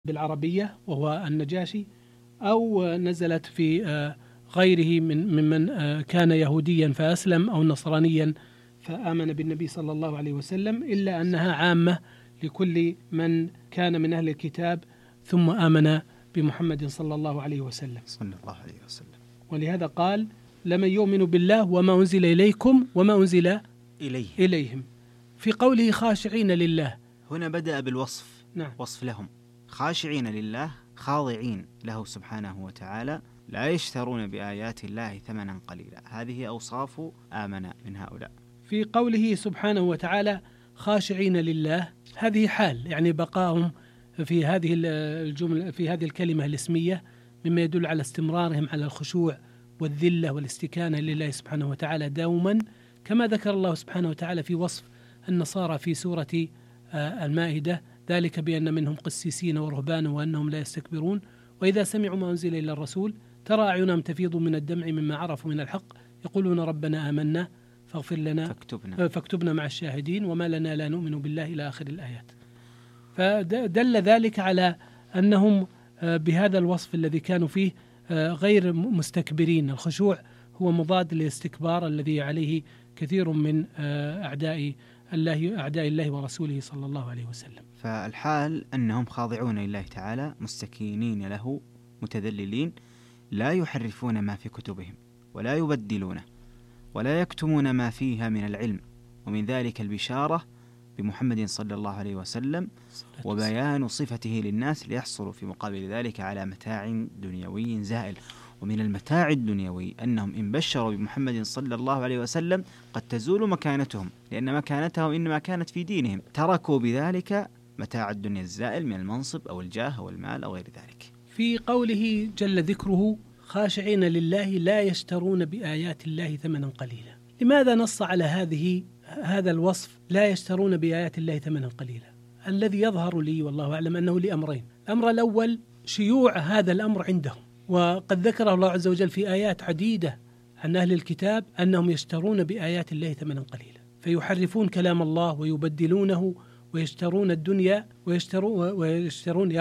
بالعربية وهو النجاشي، أو نزلت في غيره ممن كان يهوديا فأسلم أو نصرانيا فآمن بالنبي صلى الله عليه وسلم، إلا أنها عامة لكل من كان من أهل الكتاب ثم آمن بمحمد صلى الله عليه وسلم. ولهذا قال: لمن يؤمن بالله وما أنزل إليكم وما أنزل إليهم. في قوله خاشعين لله، هنا بدأ بالوصف. نعم. وصف لهم خاشعين لله، خاضعين له سبحانه وتعالى، لا يشترون بآيات الله ثمنا قليلا. هذه أوصاف آمن من هؤلاء. في قوله سبحانه وتعالى خاشعين لله، هذه حال، يعني بقاهم في هذه الجملة، في هذه الكلمة الاسمية، مما يدل على استمرارهم على الخشوع والذلة والاستكانة لله سبحانه وتعالى دوما، كما ذكر الله سبحانه وتعالى في وصف النصارى في سورة المائدة: ذلك بأن منهم قسيسين ورهبانا وأنهم لا يستكبرون وإذا سمعوا ما أنزل إلى الرسول ترى أعينهم تفيض من الدمع مما عرفوا من الحق يقولون ربنا آمنا فاغفر لنا فاكتبنا مع الشاهدين وما لنا لا نؤمن بالله إلى آخر الآيات. فدل ذلك على أنهم بهذا الوصف الذي كانوا فيه غير مستكبرين. الخشوع هو مضاد للاستكبار الذي عليه كثير من أعداء الله ورسوله صلى الله عليه وسلم. فالحال أنهم خاضعون لله تعالى، مستكينين له، متذللين، لا يحرفون ما في كتبهم ولا يبدلونه ولا يكتمون ما فيها من العلم، ومن ذلك البشارة بمحمد صلى الله عليه وسلم وبيان صفته للناس ليحصلوا في مقابل ذلك على متاع دنيوي زائل. ومن المتاع الدنيوي أنهم إن بشروا بمحمد صلى الله عليه وسلم قد تزول مكانتهم، لأن مكانتهم إنما كانت في دينهم، تركوا بذلك متاع الدنيا الزائل من المنصب أو الجاه أو المال أو غير ذلك. في قوله جل ذكره خاشعين لله لا يشترون بآيات الله ثمنا قليلا، لماذا نص على هذا الوصف لا يشترون بآيات الله ثمنا قليلا؟ الذي يظهر لي والله أعلم أنه لأمرين. الأمر الأول شيوع هذا الأمر عندهم، وقد ذكره الله عز وجل في آيات عديدة عن أهل الكتاب أنهم يشترون بآيات الله ثمنا قليلا، فيحرفون كلام الله ويبدلونه ويشترون الدنيا ويشترون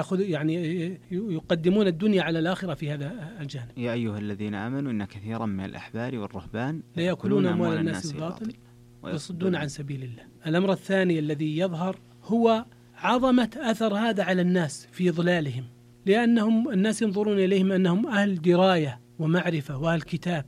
يقدمون الدنيا على الآخرة في هذا الجانب. يا أيها الذين آمنوا إن كثيرا من الأحبار والرهبان ليأكلون أموال الناس بالباطل ويصدون عن سبيل الله. الأمر الثاني الذي يظهر هو عظمة أثر هذا على الناس في ضلالهم، لأنهم الناس ينظرون إليهم أنهم أهل دراية ومعرفة وأهل كتاب،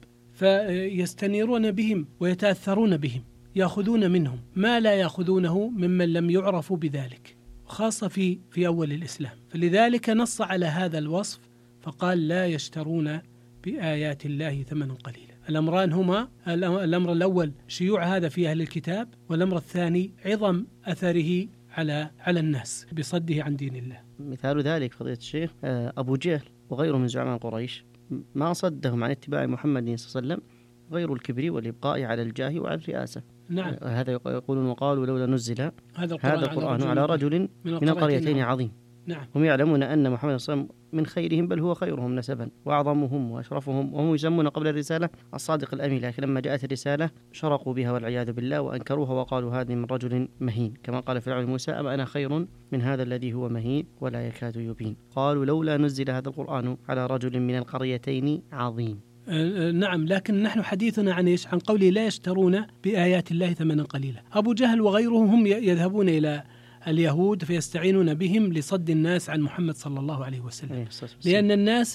فيستنيرون بهم ويتأثرون بهم، يأخذون منهم ما لا يأخذونه ممن لم يعرفوا بذلك، خاصة في أول الإسلام. فلذلك نص على هذا الوصف فقال لا يشترون بآيات الله ثمنا قليلا. الأمران هما: الأمر الأول شيوع هذا في أهل الكتاب، والأمر الثاني عظم أثره على الناس بصده عن دين الله. مثال ذلك فضيلة الشيخ أبو جهل وغيره من زعماء قريش ما صدهم عن اتباع محمد صلى الله عليه وسلم غير الكبر والإبقاء على الجاه وعلى الرئاسة. نعم. هذا يقولون وقالوا لولا نزل هذا القرآن على رجل من القريتين عظيم. نعم. هم يعلمون أن محمد صلى الله عليه وسلم من خيرهم، بل هو خيرهم نسبا وأعظمهم وأشرفهم، وهم يسمون قبل الرسالة الصادق الأمين، لكن لما جاءت الرسالة شرقوا بها والعياذ بالله وأنكروها وقالوا هذه من رجل مهين، كما قال فرعون موسى أما أنا خير من هذا الذي هو مهين ولا يكاد يبين. قالوا لولا نزل هذا القرآن على رجل من القريتين عظيم. نعم، لكن نحن حديثنا عن عن قوله لا يشترون بآيات الله ثمنا قليلا. أبو جهل وغيرهم هم يذهبون إلى اليهود فيستعينون بهم لصد الناس عن محمد صلى الله عليه وسلم، لأن الناس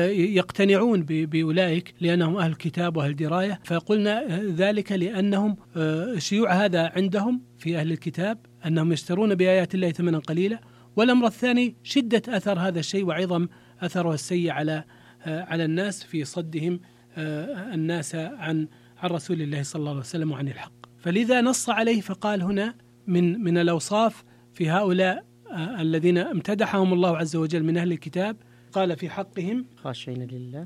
يقتنعون بأولئك لأنهم أهل كتاب وأهل دراية، فقلنا ذلك لأنهم شيوع هذا عندهم في أهل الكتاب أنهم يشترون بآيات الله ثمنا قليلا. والأمر الثاني شدة أثر هذا الشيء وعظم أثره السيء على الناس في صدهم الناس عن رسول الله صلى الله عليه وسلم وعن الحق. فلذا نص عليه فقال هنا من الأوصاف في هؤلاء الذين امتدحهم الله عز وجل من أهل الكتاب، قال في حقهم خاشعين لله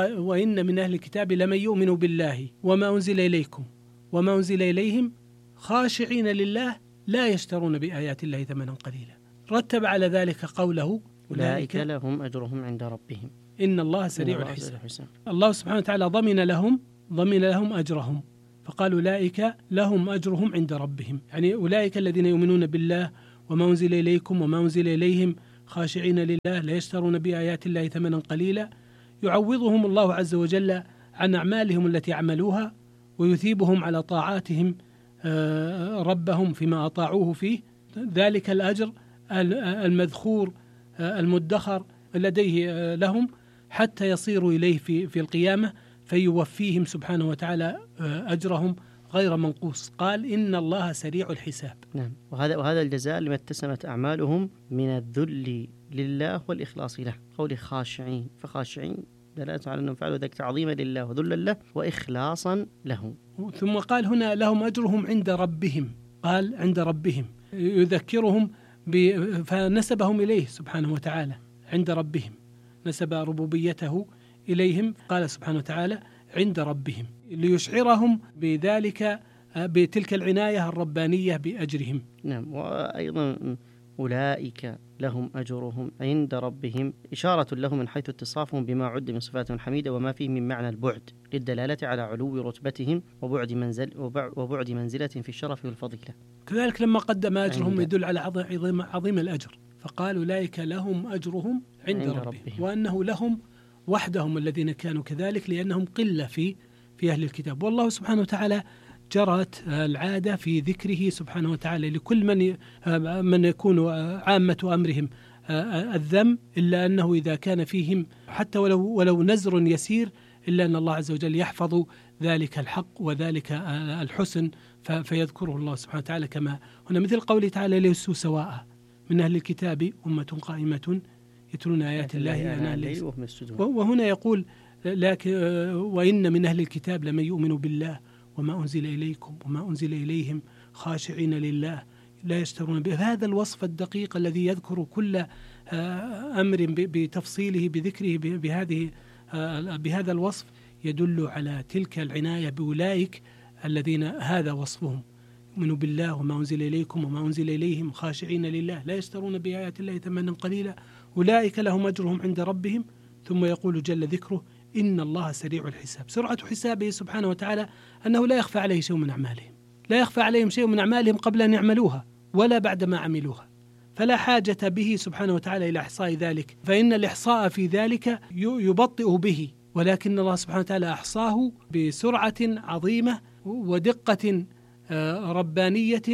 وإن من أهل الكتاب لمن يؤمن بالله وما أنزل إليكم وما أنزل إليهم خاشعين لله لا يشترون بآيات الله ثمنا قليلا. رتب على ذلك قوله أولئك لهم أجرهم عند ربهم إن الله سريع الحساب. الله سبحانه وتعالى ضمن لهم أجرهم، فقال أولئك لهم أجرهم عند ربهم، يعني أولئك الذين يؤمنون بالله وما أنزل إليكم وما أنزل إليهم خاشعين لله لا يشترون بآيات الله ثمنا قليلا يعوضهم الله عز وجل عن أعمالهم التي عملوها ويثيبهم على طاعاتهم ربهم فيما أطاعوه فيه، ذلك الأجر المذخور المدخر لديه لهم حتى يصيروا إليه في القيامة فيوفيهم سبحانه وتعالى أجرهم غير منقوص. قال إن الله سريع الحساب. نعم، وهذا الجزاء لما اتسمت أعمالهم من الذل لله والإخلاص له. قوله خاشعين، فخاشعين دلالة على أنهم فعلوا ذلك تعظيما لله وذلا له وإخلاصا له. ثم قال هنا لهم أجرهم عند ربهم، قال عند ربهم يذكرهم فنسبهم إليه سبحانه وتعالى، عند ربهم نسب ربوبيته إليهم، قال سبحانه وتعالى عند ربهم ليشعرهم بذلك بتلك العناية الربانية بأجرهم. نعم، وأيضا أولئك لهم أجرهم عند ربهم إشارة لهم من حيث اتصافهم بما عد من صفات حميدة وما فيه من معنى البعد للدلالة على علو رتبتهم وبعد منزلة في الشرف والفضيلة. كذلك لما قدم أجرهم يدل على عظيم الأجر، فقال أولئك لهم أجرهم عند ربهم، وأنه لهم وحدهم الذين كانوا كذلك لأنهم قلة في أهل الكتاب. والله سبحانه وتعالى جرت العادة في ذكره سبحانه وتعالى لكل من يكون عامة أمرهم الذم، إلا أنه إذا كان فيهم حتى ولو نزر يسير إلا أن الله عز وجل يحفظ ذلك الحق وذلك الحسن فيذكره الله سبحانه وتعالى، كما هنا مثل قوله تعالى ليسوا سواء من أهل الكتاب أمة قائمة يتلون آيات الله آناء الليل وهم يسجدون. وهنا يقول لكن وإن من أهل الكتاب لمن يؤمن بالله وما أنزل إليكم وما أنزل إليهم خاشعين لله لا يشترون به. هذا الوصف الدقيق الذي يذكر كل أمر بتفصيله بذكره بهذا الوصف يدل على تلك العناية بأولئك الذين هذا وصفهم، يؤمنوا بالله وما أنزل إليكم وما أنزل إليهم خاشعين لله لا يشترون بآيات الله ثمنا قليلا أولئك لهم أجرهم عند ربهم. ثم يقول جل ذكره إن الله سريع الحساب. سرعة حسابه سبحانه وتعالى أنه لا يخفى عليه شيء من أعمالهم، لا يخفى عليهم شيء من أعمالهم قبل أن يعملوها ولا بعد ما عملوها، فلا حاجة به سبحانه وتعالى إلى إحصاء ذلك، فإن الإحصاء في ذلك يبطئ به، ولكن الله سبحانه وتعالى أحصاه بسرعة عظيمة ودقة ربانية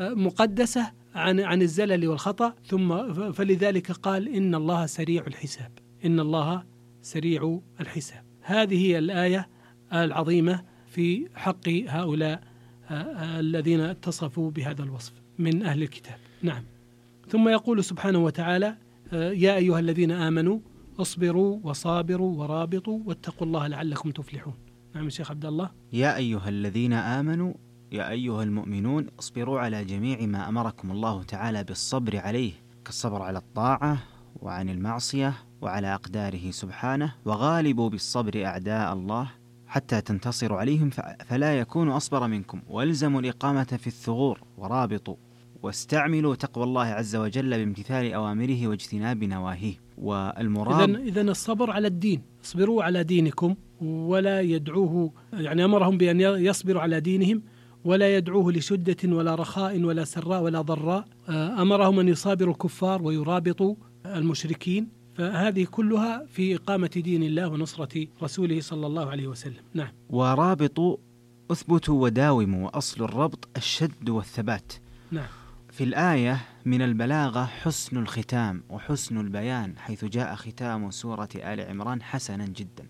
مقدسة عن الزلل والخطأ. ثم فلذلك قال إن الله سريع الحساب، إن الله سريع الحساب. هذه هي الآية العظيمة في حق هؤلاء الذين اتصفوا بهذا الوصف من أهل الكتاب. نعم. ثم يقول سبحانه وتعالى يا أيها الذين آمنوا اصبروا وصابروا ورابطوا واتقوا الله لعلكم تفلحون. نعم الشيخ عبد الله. يا أيها الذين آمنوا، يا أيها المؤمنون اصبروا على جميع ما أمركم الله تعالى بالصبر عليه، كالصبر على الطاعة وعن المعصية وعلى أقداره سبحانه، وغالبوا بالصبر أعداء الله حتى تنتصروا عليهم فلا يكونوا أصبر منكم، والزموا الإقامة في الثغور ورابطوا، واستعملوا تقوى الله عز وجل بامتثال أوامره واجتناب نواهيه. والمراد إذن الصبر على الدين، اصبروا على دينكم، ولا يدعوه يعني أمرهم بأن يصبروا على دينهم ولا يدعوه لشدة ولا رخاء ولا سراء ولا ضراء، أمرهم أن يصابروا الكفار ويرابطوا المشركين، فهذه كلها في إقامة دين الله ونصرة رسوله صلى الله عليه وسلم. نعم. ورابطوا أثبتوا وداوموا، وأصل الربط الشد والثبات. نعم. في الآية من البلاغة حسن الختام وحسن البيان، حيث جاء ختام سورة آل عمران حسنا جدا،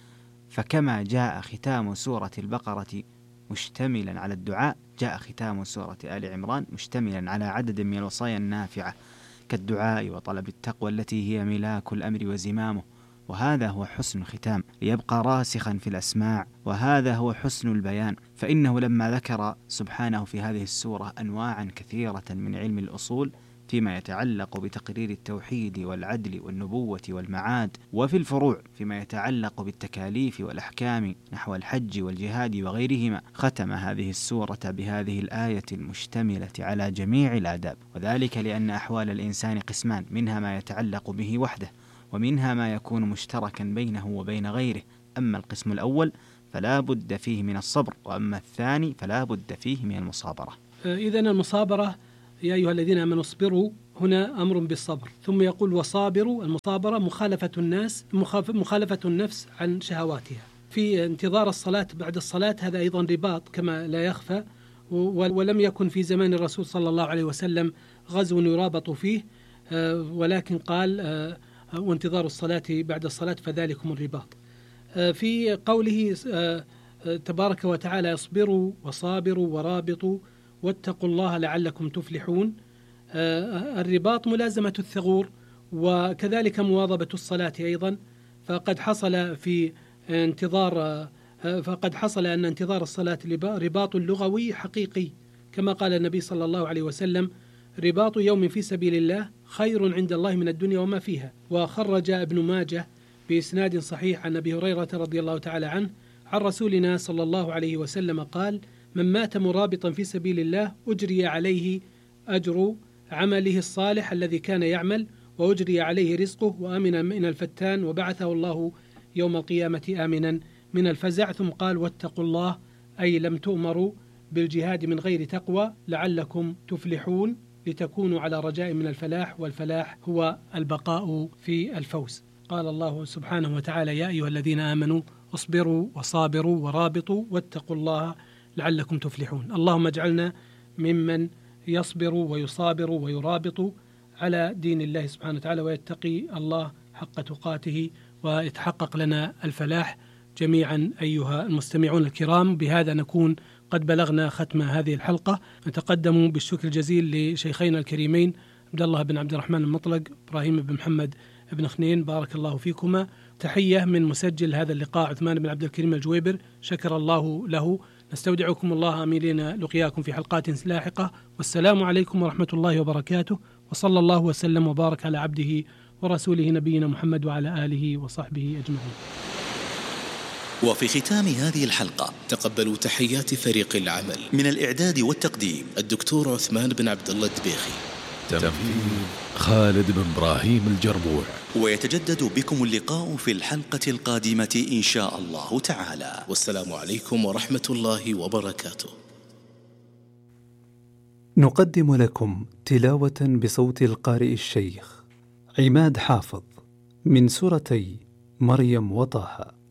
فكما جاء ختام سورة البقرة مشتملا على الدعاء، جاء ختام سورة آل عمران مشتملا على عدد من الوصايا النافعة كالدعاء وطلب التقوى التي هي ملاك الأمر وزمامه، وهذا هو حسن الختام ليبقى راسخا في الأسماع، وهذا هو حسن البيان، فإنه لما ذكر سبحانه في هذه السورة أنواعا كثيرة من علم الأصول فيما يتعلق بتقرير التوحيد والعدل والنبوة والمعاد، وفي الفروع فيما يتعلق بالتكاليف والأحكام نحو الحج والجهاد وغيرهما، ختم هذه السورة بهذه الآية المشتملة على جميع الآداب، وذلك لأن أحوال الإنسان قسمان، منها ما يتعلق به وحده ومنها ما يكون مشتركا بينه وبين غيره. أما القسم الأول فلا بد فيه من الصبر، وأما الثاني فلا بد فيه من المصابرة. إذن المصابرة يا أيها الذين آمنوا اصبروا هنا أمر بالصبر. ثم يقول وصابروا، المصابرة مخالفة النفس عن شهواتها. في انتظار الصلاة بعد الصلاة هذا أيضا رباط كما لا يخفى، ولم يكن في زمان الرسول صلى الله عليه وسلم غزو يرابط فيه، ولكن قال وانتظار الصلاة بعد الصلاة فذلكم الرباط. في قوله تبارك وتعالى اصبروا وصابروا ورابطوا واتقوا الله لعلكم تفلحون، الرباط ملازمة الثغور، وكذلك مواظبة الصلاة أيضا. فقد حصل أن انتظار الصلاة رباط لغوي حقيقي، كما قال النبي صلى الله عليه وسلم رباط يوم في سبيل الله خير عند الله من الدنيا وما فيها. وخرج ابن ماجه بإسناد صحيح عن أبي هريرة رضي الله تعالى عنه عن رسولنا صلى الله عليه وسلم قال من مات مرابطا في سبيل الله أجري عليه أجر عمله الصالح الذي كان يعمل، وأجري عليه رزقه، وأمن من الفتان، وبعثه الله يوم القيامة آمنا من الفزع. ثم قال واتقوا الله، أي لم تؤمروا بالجهاد من غير تقوى لعلكم تفلحون، لتكونوا على رجاء من الفلاح، والفلاح هو البقاء في الفوز. قال الله سبحانه وتعالى يا أيها الذين آمنوا اصبروا وصابروا ورابطوا واتقوا الله لعلكم تفلحون. اللهم اجعلنا ممن يصبر ويصابر ويرابط على دين الله سبحانه وتعالى ويتقي الله حق تقاته، ويتحقق لنا الفلاح جميعا أيها المستمعون الكرام. بهذا نكون قد بلغنا ختم هذه الحلقة. نتقدم بالشكر الجزيل لشيخينا الكريمين عبد الله بن عبد الرحمن المطلق، إبراهيم بن محمد بن خنين، بارك الله فيكما. تحية من مسجل هذا اللقاء عثمان بن عبد الكريم الجويبر، شكر الله له. نستودعكم الله آملين لقياكم في حلقات لاحقة، والسلام عليكم ورحمة الله وبركاته، وصلى الله وسلم وبارك على عبده ورسوله نبينا محمد وعلى آله وصحبه أجمعين. وفي ختام هذه الحلقة تقبلوا تحيات فريق العمل. من الإعداد والتقديم الدكتور عثمان بن عبد الله الدبيخي، تنفيذ خالد بن إبراهيم الجربوع. ويتجدد بكم اللقاء في الحلقة القادمة إن شاء الله تعالى، والسلام عليكم ورحمة الله وبركاته. نقدم لكم تلاوة بصوت القارئ الشيخ عماد حافظ من سورتي مريم وطه.